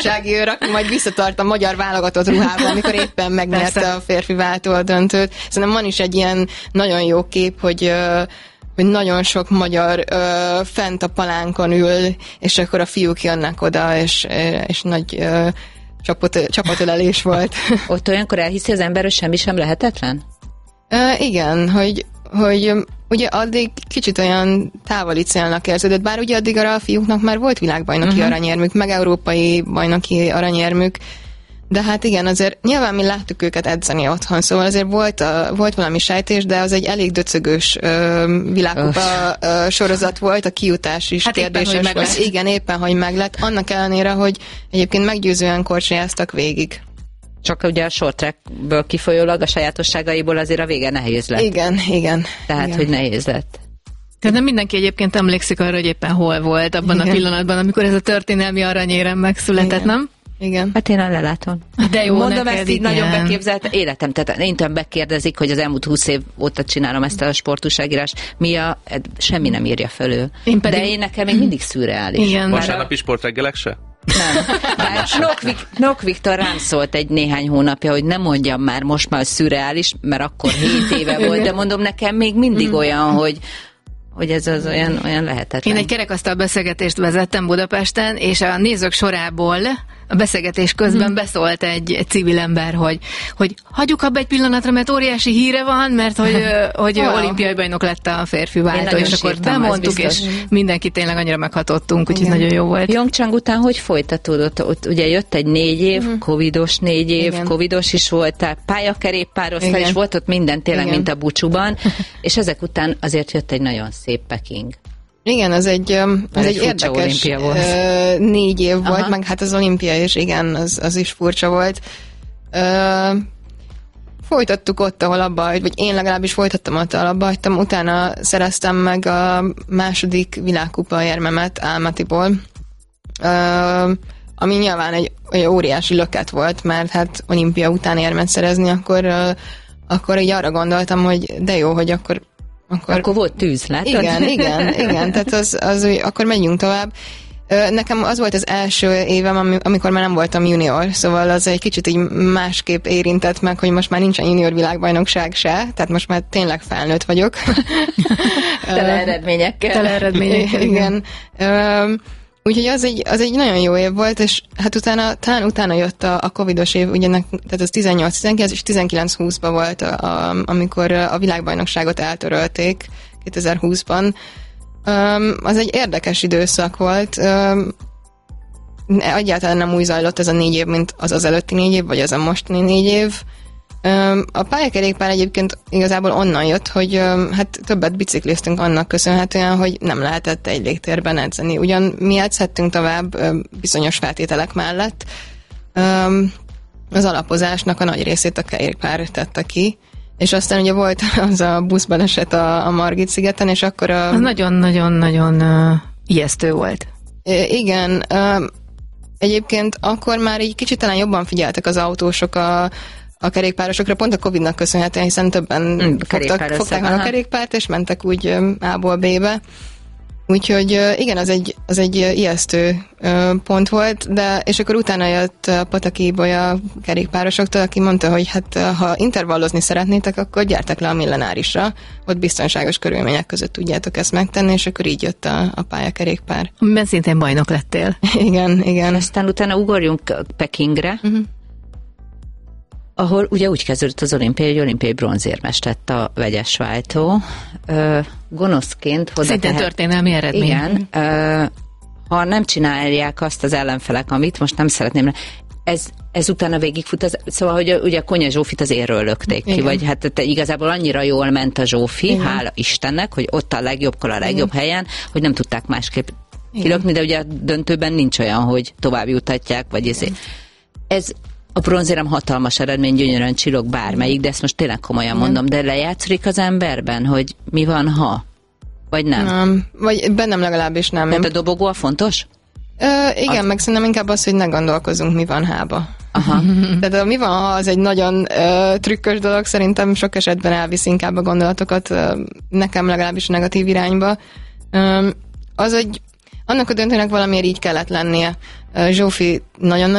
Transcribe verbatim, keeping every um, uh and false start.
bajnoksági őr, majd visszatart a magyar válogatott ruhába, amikor éppen megnyerte Persze. a férfi váltó döntőt. Szerintem van is egy ilyen nagyon jó kép, hogy hogy nagyon sok magyar ö, fent a palánkon ül, és akkor a fiúk jönnek oda, és, és nagy ö, csapat, csapatölelés volt. Ott olyankor elhiszi az ember, hogy semmi sem lehetetlen? Ö, igen, hogy, hogy ugye addig kicsit olyan távoli célnak érződött, bár ugye addig arra a fiúknak már volt világbajnoki uh-huh. aranyérmük, meg európai bajnoki aranyérmük, de hát igen, azért nyilván mi láttuk őket edzeni otthon, szóval azért volt, a, volt valami sejtés, de az egy elég döcögös ö, világkupa ö, sorozat volt, a kijutás is hát kérdéses éppen, volt. Igen, éppen, hogy meglett. Annak ellenére, hogy egyébként meggyőzően korcsolyáztak végig. Csak ugye a short trackből kifolyólag a sajátosságaiból azért a vége nehéz lett. Igen, igen. Tehát, igen. hogy nehéz lett. Tehát nem mindenki egyébként emlékszik arra, hogy éppen hol volt abban igen. a pillanatban, amikor ez a történelmi aranyérem megszületett, igen. nem? Igen. Hát én a lelátom. De jó, mondom, neked, ezt így igen. nagyon beképzelt életem. Tehát én tudom, megkérdezik, hogy az elmúlt húsz év óta csinálom ezt a sportúságírás. Mi a... Semmi nem írja fölül. Én pedig... De én nekem még mindig szürreális. Igen. Vasárnapi sportreggelek se? Nem. Bár Nok Viktor rám szólt egy néhány hónapja, hogy nem mondjam már most már szürreális, mert akkor hét éve volt, de mondom, nekem még mindig olyan, hogy hogy ez az olyan, olyan lehetetlen. Én egy kerekasztal beszélgetést vezettem Budapesten, és a nézők sorából a beszélgetés közben hmm. beszólt egy, egy civil ember, hogy, hogy hagyjuk abba egy pillanatra, mert óriási híre van, mert hogy, hogy wow. olimpiai bajnok lett a férfi váltó, és akkor bemondtuk, és mindenki tényleg annyira meghatottunk, úgyhogy igen. nagyon jó volt. Pyeongchang után hogy folytatódott? Ott ugye jött egy négy év, hmm. covidos négy év, igen. covidos is volt, pályakerékpárosztály, és volt ott minden tényleg, igen. mint a búcsúban, és ezek után azért jött egy nagyon szép Peking. Igen, az egy, az egy, egy érdekes uh, négy év Aha. volt, meg hát az olimpia is, igen, az, az is furcsa volt. Uh, folytattuk ott, ahol abba, vagy én legalábbis folytattam ott, ahol abba hagytam, utána szereztem meg a második világkupa érmemet Almatyból, uh, ami nyilván egy, egy óriási löket volt, mert hát olimpia után érmet szerezni, akkor, uh, akkor így arra gondoltam, hogy de jó, hogy akkor Akkor, akkor volt tűz, látod? Igen, igen, igen, tehát az, az, az, akkor menjünk tovább. Nekem az volt az első évem, amikor már nem voltam junior, szóval az egy kicsit így másképp érintett meg, hogy most már nincsen junior világbajnokság se, tehát most már tényleg felnőtt vagyok. Tele eredményekkel. Tele eredményekkel, igen. igen. Úgyhogy az egy, az egy nagyon jó év volt, és hát utána, talán utána jött a, a covidos év, ugye, tehát az tizennyolc tizenkilenc és tizenkilenc húszban volt, a, a, amikor a világbajnokságot eltörölték kétezer-húszban. Um, az egy érdekes időszak volt. Um, egyáltalán nem úgy zajlott ez a négy év, mint az az előtti négy év, vagy az a mostani négy év. Um, a pályakerékpár egyébként igazából onnan jött, hogy um, hát többet bicikliztünk annak köszönhetően, hogy nem lehetett egy légtérben edzeni. Ugyan mi edzhettünk tovább um, bizonyos feltételek mellett. Um, az alapozásnak a nagy részét a kerékpár tette ki, és aztán ugye volt az a buszbaleset a, a Margit-szigeten, és akkor a... Az nagyon-nagyon-nagyon uh, ijesztő volt. Igen. Um, egyébként akkor már így kicsit talán jobban figyeltek az autósok a a kerékpárosokra, pont a Covidnak köszönhetően, hiszen többen mm, fogtak, fogták meg a kerékpárt, és mentek úgy A-ból B-be. Úgyhogy igen, az egy, az egy ijesztő pont volt, de és akkor utána jött a Pataki Ibolya kerékpárosoktól, aki mondta, hogy hát ha intervallozni szeretnétek, akkor gyertek le a Millenárisra, ott biztonságos körülmények között tudjátok ezt megtenni, és akkor így jött a, a pályakerékpár. Amiben szintén bajnok lettél. Igen, igen. Aztán utána ugorjunk Pekingre, uh-huh. ahol ugye úgy kezdődött az olimpia, hogy olimpiai bronzérmes lett a vegyes váltó. Ö, gonoszként... Szintén történelmi eredmény. Igen. Ö, ha nem csinálják azt az ellenfelek, amit most nem szeretném... Ez, ez utána végigfut, az, szóval, hogy ugye a Konya Zsófit az érről lökték ki, vagy hát te, igazából annyira jól ment a Zsófi, igen. hála Istennek, hogy ott a legjobbkor a legjobb igen. helyen, hogy nem tudták másképp igen. kilökni, de ugye a döntőben nincs olyan, hogy tovább jutatják, vagy ez... ez a bronzérem hatalmas eredmény, gyönyörűen csillog bármelyik, de ezt most tényleg komolyan igen. mondom, de lejátszik az emberben, hogy mi van, ha? Vagy nem? Nem. Vagy bennem legalábbis nem. Tehát a dobogó a fontos? Ö, igen, az... meg szerintem inkább az, hogy ne gondolkozunk, mi van hába. Aha. Tehát a mi van, ha az egy nagyon ö, trükkös dolog, szerintem sok esetben elvisz inkább a gondolatokat, ö, nekem legalábbis negatív irányba. Ö, az egy annak a döntőnek valamiért így kellett lennie. Zsófi nagyon